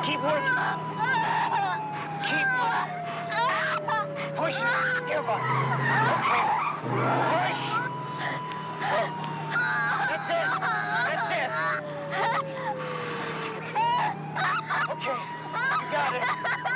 Keep working. Keep pushing it. Here, bud. Okay. Push. That's it. That's it. Okay. You got it.